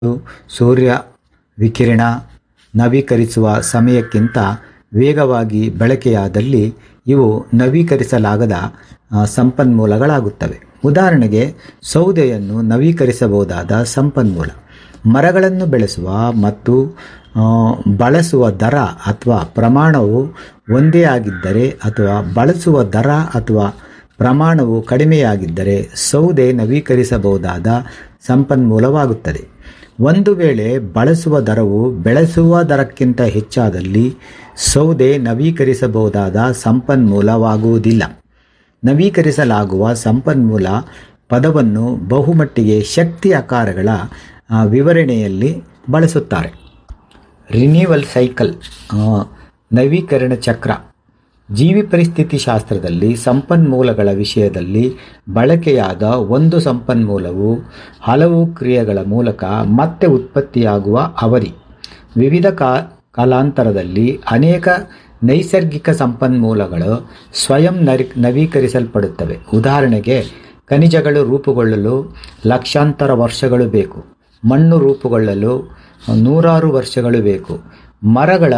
ಸೂರ್ಯ ವಿಕಿರಣ ನವೀಕರಿಸುವ ಸಮಯಕ್ಕಿಂತ ವೇಗವಾಗಿ ಬಳಕೆಯಾದಲ್ಲಿ ಇವು ನವೀಕರಿಸಲಾಗದ ಸಂಪನ್ಮೂಲಗಳಾಗುತ್ತವೆ. ಉದಾಹರಣೆಗೆ, ಸೌದೆಯನ್ನು ನವೀಕರಿಸಬಹುದಾದ ಸಂಪನ್ಮೂಲ. ಮರಗಳನ್ನು ಬೆಳೆಸುವ ಮತ್ತು ಬಳಸುವ ದರ ಅಥವಾ ಪ್ರಮಾಣವು ಒಂದೇ ಆಗಿದ್ದರೆ ಅಥವಾ ಬಳಸುವ ದರ ಅಥವಾ ಪ್ರಮಾಣವು ಕಡಿಮೆಯಾಗಿದ್ದರೆ ಸೌದೆ ನವೀಕರಿಸಬಹುದಾದ ಸಂಪನ್ಮೂಲವಾಗುತ್ತದೆ. ಒಂದು ವೇಳೆ ಬಳಸುವ ದರವು ಬೆಳೆಸುವ ದರಕ್ಕಿಂತ ಹೆಚ್ಚಾದಲ್ಲಿ ಸೌದೆ ನವೀಕರಿಸಬಹುದಾದ ಸಂಪನ್ಮೂಲವಾಗುವುದಿಲ್ಲ. ನವೀಕರಿಸಲಾಗುವ ಸಂಪನ್ಮೂಲ ಪದವನ್ನು ಬಹುಮಟ್ಟಿಗೆ ಶಕ್ತಿ ಆಕಾರಗಳ ವಿವರಣೆಯಲ್ಲಿ ಬಳಸುತ್ತಾರೆ. ರಿನ್ಯೂವಲ್ ಸೈಕಲ್, ನವೀಕರಣ ಚಕ್ರ. ಜೀವಿ ಪರಿಸ್ಥಿತಿ ಶಾಸ್ತ್ರದಲ್ಲಿ ಸಂಪನ್ಮೂಲಗಳ ವಿಷಯದಲ್ಲಿ ಬಳಕೆಯಾದ ಒಂದು ಸಂಪನ್ಮೂಲವು ಹಲವು ಕ್ರಿಯೆಗಳ ಮೂಲಕ ಮತ್ತೆ ಉತ್ಪತ್ತಿಯಾಗುವ ಅವಧಿ. ವಿವಿಧ ಕಾಲಾಂತರದಲ್ಲಿ ಅನೇಕ ನೈಸರ್ಗಿಕ ಸಂಪನ್ಮೂಲಗಳು ಸ್ವಯಂ ನವೀಕರಿಸಲ್ಪಡುತ್ತವೆ. ಉದಾಹರಣೆಗೆ, ಖನಿಜಗಳು ರೂಪುಗೊಳ್ಳಲು ಲಕ್ಷಾಂತರ ವರ್ಷಗಳು ಬೇಕು. ಮಣ್ಣು ರೂಪುಗೊಳ್ಳಲು ನೂರಾರು ವರ್ಷಗಳು ಬೇಕು. ಮರಗಳ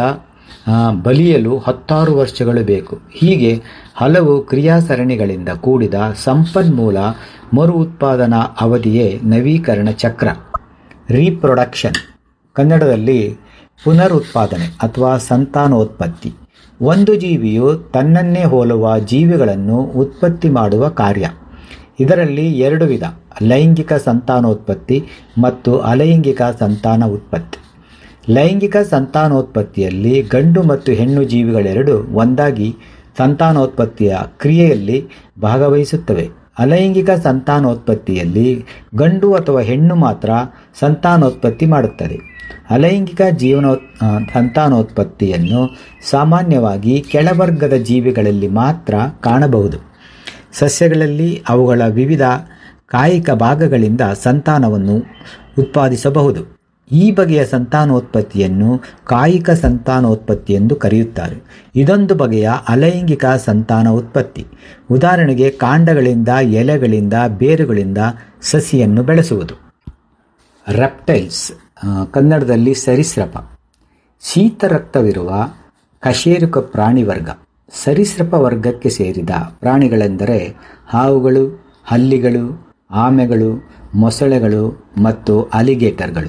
ಬಲಿಯಲು 10 ವರ್ಷಗಳು ಬೇಕು. ಹೀಗೆ ಹಲವು ಕ್ರಿಯಾಸರಣಿಗಳಿಂದ ಕೂಡಿದ ಸಂಪನ್ಮೂಲ ಮರು ಉತ್ಪಾದನಾ ಅವಧಿಯೇ ನವೀಕರಣ ಚಕ್ರ. ರೀಪ್ರೊಡಕ್ಷನ್, ಕನ್ನಡದಲ್ಲಿ ಪುನರುತ್ಪಾದನೆ ಅಥವಾ ಸಂತಾನೋತ್ಪತ್ತಿ. ಒಂದು ಜೀವಿಯು ತನ್ನನ್ನೇ ಹೋಲುವ ಜೀವಿಗಳನ್ನು ಉತ್ಪತ್ತಿ ಮಾಡುವ ಕಾರ್ಯ. ಇದರಲ್ಲಿ 2 ವಿಧ: ಲೈಂಗಿಕ ಸಂತಾನೋತ್ಪತ್ತಿ ಮತ್ತು ಅಲೈಂಗಿಕ ಸಂತಾನ ಉತ್ಪತ್ತಿ. ಲೈಂಗಿಕ ಸಂತಾನೋತ್ಪತ್ತಿಯಲ್ಲಿ ಗಂಡು ಮತ್ತು ಹೆಣ್ಣು ಜೀವಿಗಳೆರಡೂ ಒಂದಾಗಿ ಸಂತಾನೋತ್ಪತ್ತಿಯ ಕ್ರಿಯೆಯಲ್ಲಿ ಭಾಗವಹಿಸುತ್ತವೆ. ಅಲೈಂಗಿಕ ಸಂತಾನೋತ್ಪತ್ತಿಯಲ್ಲಿ ಗಂಡು ಅಥವಾ ಹೆಣ್ಣು ಮಾತ್ರ ಸಂತಾನೋತ್ಪತ್ತಿ ಮಾಡುತ್ತದೆ. ಅಲೈಂಗಿಕ ಸಂತಾನೋತ್ಪತ್ತಿಯನ್ನು ಸಾಮಾನ್ಯವಾಗಿ ಕೆಳವರ್ಗದ ಜೀವಿಗಳಲ್ಲಿ ಮಾತ್ರ ಕಾಣಬಹುದು. ಸಸ್ಯಗಳಲ್ಲಿ ಅವುಗಳ ವಿವಿಧ ಕಾಯಿಕ ಭಾಗಗಳಿಂದ ಸಂತಾನವನ್ನು ಉತ್ಪಾದಿಸಬಹುದು. ಈ ಬಗೆಯ ಸಂತಾನೋತ್ಪತ್ತಿಯನ್ನು ಕಾಯಿಕ ಸಂತಾನೋತ್ಪತ್ತಿ ಎಂದು ಕರೆಯುತ್ತಾರೆ. ಇದೊಂದು ಬಗೆಯ ಅಲೈಂಗಿಕ ಸಂತಾನ ಉತ್ಪತ್ತಿ. ಉದಾಹರಣೆಗೆ, ಕಾಂಡಗಳಿಂದ, ಎಲೆಗಳಿಂದ, ಬೇರುಗಳಿಂದ ಸಸಿಯನ್ನು ಬೆಳೆಸುವುದು. ರೆಪ್ಟೈಲ್ಸ್, ಕನ್ನಡದಲ್ಲಿ ಸರೀಸೃಪ. ಶೀತರಕ್ತವಿರುವ ಕಶೇರುಕ ಪ್ರಾಣಿ ವರ್ಗ. ಸರೀಸೃಪ ವರ್ಗಕ್ಕೆ ಸೇರಿದ ಪ್ರಾಣಿಗಳೆಂದರೆ ಹಾವುಗಳು, ಹಲ್ಲಿಗಳು, ಆಮೆಗಳು, ಮೊಸಳೆಗಳು ಮತ್ತು ಅಲಿಗೇಟರ್ಗಳು.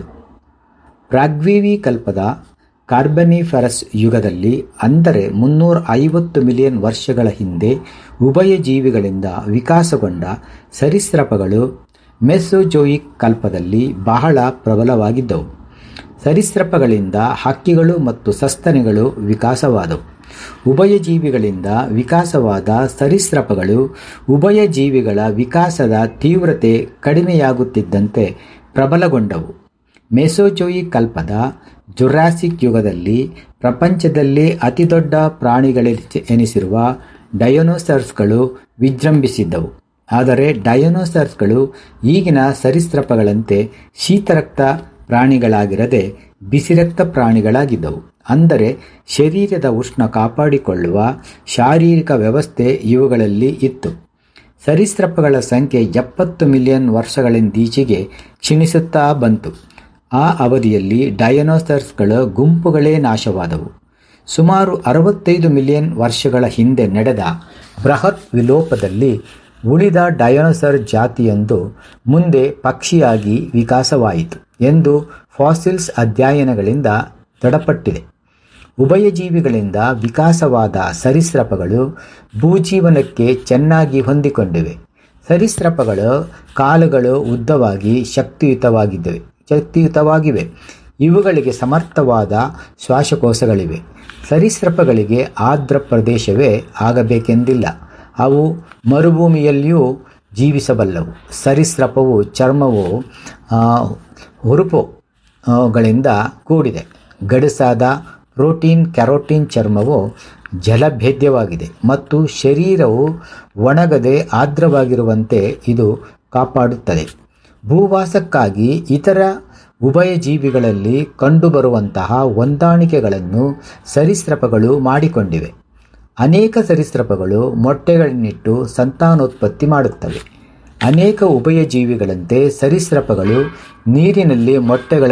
ಪ್ರಾಗ್ವೀಕಲ್ಪದ ಕಾರ್ಬನಿಫೆರಸ್ ಯುಗದಲ್ಲಿ, ಅಂದರೆ 350 ಮಿಲಿಯನ್ ವರ್ಷಗಳ ಹಿಂದೆ, ಉಭಯಜೀವಿಗಳಿಂದ ವಿಕಾಸಗೊಂಡ ಸರೀಸೃಪಗಳು ಮೆಸೊಜೋಯಿಕ್ ಕಲ್ಪದಲ್ಲಿ ಬಹಳ ಪ್ರಬಲವಾಗಿದ್ದವು. ಸರೀಸೃಪಗಳಿಂದ ಹಕ್ಕಿಗಳು ಮತ್ತು ಸಸ್ತನಿಗಳು ವಿಕಾಸವಾದವು. ಉಭಯಜೀವಿಗಳಿಂದ ವಿಕಾಸವಾದ ಸರೀಸೃಪಗಳು ಉಭಯಜೀವಿಗಳ ವಿಕಾಸದ ತೀವ್ರತೆ ಕಡಿಮೆಯಾಗುತ್ತಿದ್ದಂತೆ ಪ್ರಬಲಗೊಂಡವು. ಮೆಸೊಜೋಯಿಕ್ ಕಲ್ಪದ ಜುರಾಸಿಕ್ ಯುಗದಲ್ಲಿ ಪ್ರಪಂಚದಲ್ಲಿ ಅತಿದೊಡ್ಡ ಪ್ರಾಣಿಗಳೆನಿಸಿರುವ ಡೈನೋಸಾರ್ಸ್ಗಳು ವಿಜೃಂಭಿಸಿದ್ದವು. ಆದರೆ ಡೈನೋಸಾರ್ಸ್ಗಳು ಈಗಿನ ಸರೀಸೃಪಗಳಂತೆ ಶೀತರಕ್ತ ಪ್ರಾಣಿಗಳಾಗಿರದೆ ಬಿಸಿರಕ್ತ ಪ್ರಾಣಿಗಳಾಗಿದ್ದವು. ಅಂದರೆ ಶರೀರದ ಉಷ್ಣ ಕಾಪಾಡಿಕೊಳ್ಳುವ ಶಾರೀರಿಕ ವ್ಯವಸ್ಥೆ ಇವುಗಳಲ್ಲಿ ಇತ್ತು. ಸರೀಸೃಪಗಳ ಸಂಖ್ಯೆ 70 ಮಿಲಿಯನ್ ವರ್ಷಗಳಿಂದೀಚೆಗೆ ಕ್ಷೀಣಿಸುತ್ತಾ ಬಂತು. ಆ ಅವಧಿಯಲ್ಲಿ ಡೈನೋಸಾರ್ಸ್ಗಳ ಗುಂಪುಗಳೇ ನಾಶವಾದವು. ಸುಮಾರು 65 ಮಿಲಿಯನ್ ವರ್ಷಗಳ ಹಿಂದೆ ನಡೆದ ಬೃಹತ್ ವಿಲೋಪದಲ್ಲಿ ಉಳಿದ ಡೈನೋಸಾರ್ ಜಾತಿಯೊಂದು ಮುಂದೆ ಪಕ್ಷಿಯಾಗಿ ವಿಕಾಸವಾಯಿತು ಎಂದು ಫಾಸಿಲ್ಸ್ ಅಧ್ಯಯನಗಳಿಂದ ದೃಢಪಟ್ಟಿದೆ. ಉಭಯಜೀವಿಗಳಿಂದ ವಿಕಾಸವಾದ ಸರೀಸೃಪಗಳು ಭೂಜೀವನಕ್ಕೆ ಚೆನ್ನಾಗಿ ಹೊಂದಿಕೊಂಡಿವೆ. ಸರೀಸೃಪಗಳ ಕಾಲುಗಳು ಉದ್ದವಾಗಿ ಶಕ್ತಿಯುತವಾಗಿವೆ. ಇವುಗಳಿಗೆ ಸಮರ್ಥವಾದ ಶ್ವಾಸಕೋಶಗಳಿವೆ. ಸರೀಸೃಪಗಳಿಗೆ ಆರ್ದ್ರ ಪ್ರದೇಶವೇ ಆಗಬೇಕೆಂದಿಲ್ಲ. ಅವು ಮರುಭೂಮಿಯಲ್ಲಿಯೂ ಜೀವಿಸಬಲ್ಲವು. ಸರೀಸೃಪವು ಚರ್ಮವು ಹುರುಪುಗಳಿಂದ ಕೂಡಿದೆ. ಗಡುಸಾದ ಕೆರೋಟಿನ್ ಚರ್ಮವು ಜಲಭೇದ್ಯವಾಗಿದೆ ಮತ್ತು ಶರೀರವು ಒಣಗದೆ ಆರ್ದ್ರವಾಗಿರುವಂತೆ ಇದು ಕಾಪಾಡುತ್ತದೆ. ಭೂವಾಸಕ್ಕಾಗಿ ಇತರ ಉಭಯಜೀವಿಗಳಲ್ಲಿ ಕಂಡುಬರುವಂತಹ ಹೊಂದಾಣಿಕೆಗಳನ್ನು ಸರೀಸೃಪಗಳು ಮಾಡಿಕೊಂಡಿವೆ. ಅನೇಕ ಸರೀಸೃಪಗಳು ಮೊಟ್ಟೆಗಳನ್ನಿಟ್ಟು ಸಂತಾನೋತ್ಪತ್ತಿ ಮಾಡುತ್ತವೆ. ಅನೇಕ ಉಭಯಜೀವಿಗಳಂತೆ ಸರೀಸೃಪಗಳು ನೀರಿನಲ್ಲಿ ಮೊಟ್ಟೆಗಳ